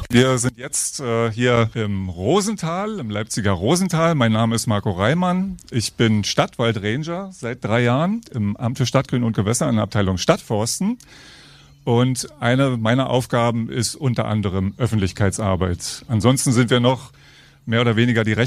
Wir sind jetzt hier im Rosental, im Leipziger Rosental. Mein Name ist Marco Reimann. Ich bin Stadtwaldranger seit 3 Jahren im Amt für Stadtgrün und Gewässer in der Abteilung Stadtforsten. Und eine meiner Aufgaben ist unter anderem Öffentlichkeitsarbeit. Ansonsten sind wir noch mehr oder weniger die